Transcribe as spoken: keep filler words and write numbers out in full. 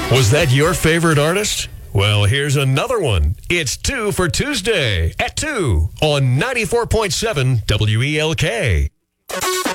Was that your favorite artist? Well, here's another one. It's two for Tuesday at two on ninety-four point seven W E L K.